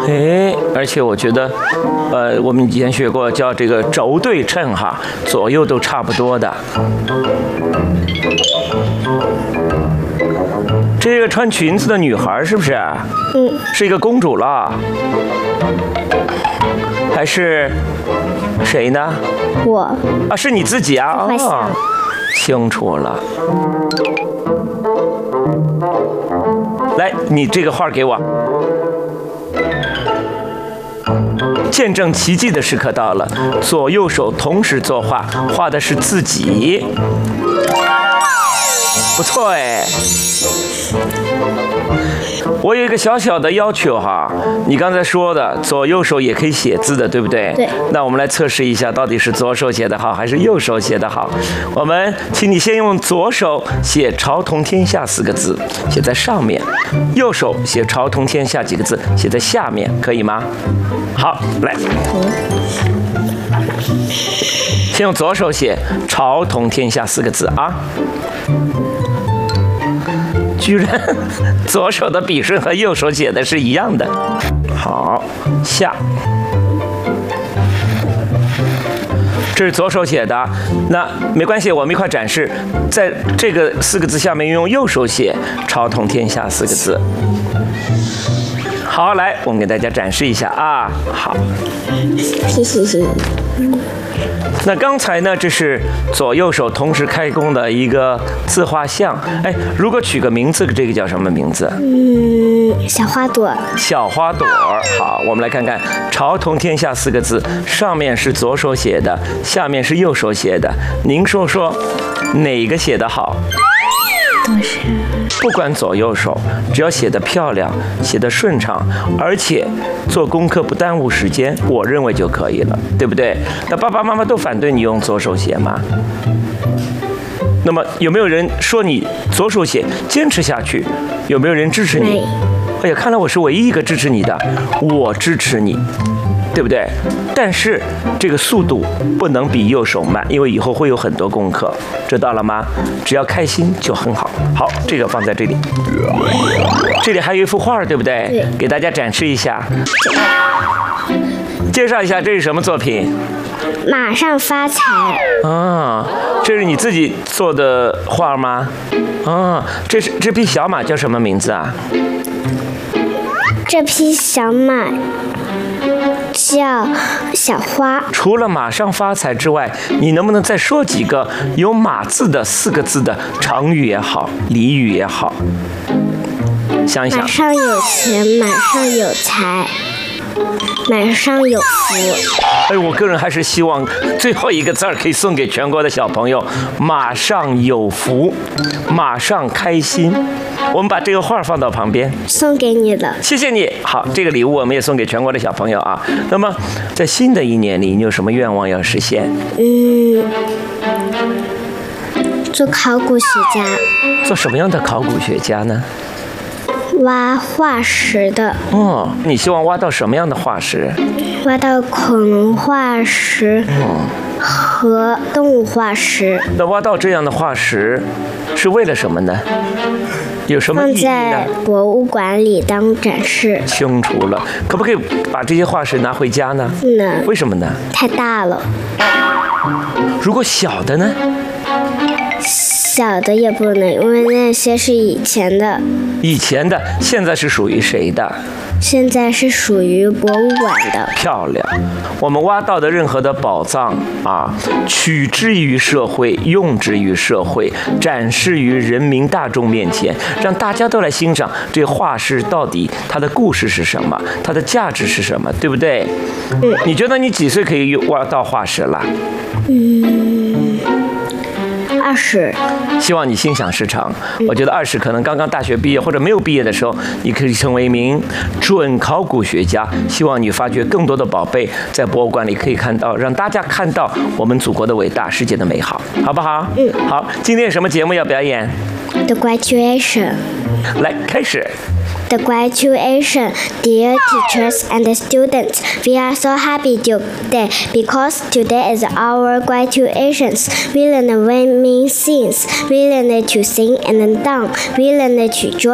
而且我觉得，我们以前学过叫这个轴对称哈，左右都差不多的。这个穿裙子的女孩是不是？是一个公主了，还是谁呢？ 我啊，是你自己啊？ 哦， 清楚了。来，你这个画给我。见证奇迹的时刻到了，左右手同时作画，画的是自己。不错哎，我有一个小小的要求哈，你刚才说的左右手也可以写字的，对不对？ 对。 那我们来测试一下，到底是左手写的好还是右手写的好？我们请你先用左手写“朝同天下”4个字，写在上面；右手写“朝同天下”几个字，写在下面，可以吗？好，来。先用左手写“朝同天下”4个字啊。居然左手的笔顺和右手写的是一样的。好，下，这是左手写的，那没关系，我们一块展示，在这个4个字下面用右手写“朝同天下”4个字。好，来，我们给大家展示一下啊。好， 谢谢。 那刚才呢，这是左右手同时开工的一个自画像。哎，如果取个名字，这个叫什么名字？ 小花朵。小花朵。好，我们来看看“朝同天下”4个字，上面是左手写的，下面是右手写的。您说说，哪个写得好？ 都是。 不管左右手，只要写得漂亮，写得顺畅，而且做功课不耽误时间，我认为就可以了，对不对？那爸爸妈妈都反对你用左手写吗？那么有没有人说你左手写坚持下去？有没有人支持你？哎呀，看来我是唯一一个支持你的，我支持你。对不对？但是这个速度不能比右手慢，因为以后会有很多功课，知道了吗？只要开心就很好。好，这个放在这里。这里还有一幅画，对不对？ 对。 给大家展示一下，介绍一下这是什么作品？ 马上发财。 啊，这是你自己做的画吗？啊，这匹小马叫什么名字啊？ 这匹小马叫小花。 除了马上发财之外，你能不能再说几个有马字的4个字的成语也好，俚语也好？想一想。 马上有钱，马上有财，马上有福。 哎，我个人还是希望最后一个字儿可以送给全国的小朋友：马上有福，马上开心。我们把这个画放到旁边， 送给你了， 谢谢你。好，这个礼物我们也送给全国的小朋友啊。那么，在新的一年里，你有什么愿望要实现？ 做考古学家。 做什么样的考古学家呢？ 挖化石的。 哦，你希望挖到什么样的化石？ 挖到恐龙化石和动物化石。 那挖到这样的化石是为了什么呢？有什么意义呢？ 放在博物馆里当展示。 清楚了，可不可以把这些化石拿回家呢？ 不能。 为什么呢？ 太大了。 如果小的呢？ 小的也不能，因为那些是以前的。 以前的，现在是属于谁的？ 现在是属于博物馆的。 漂亮！我们挖到的任何的宝藏啊，取之于社会，用之于社会，展示于人民大众面前，让大家都来欣赏这化石到底它的故事是什么，它的价值是什么，对不对？你觉得你几岁可以挖到化石了 ？20。 希望你心想事成。我觉得20可能刚刚大学毕业或者没有毕业的时候，你可以成为一名准考古学家。希望你发掘更多的宝贝，在博物馆里可以看到，让大家看到我们祖国的伟大，世界的美好，好不好？好。今天有什么节目要表演？ The graduation。 来，开始。 The graduation, dear teachers and students, we are so happy today because today is our graduations. We learn many things. We learn to sing and dance. We learn to draw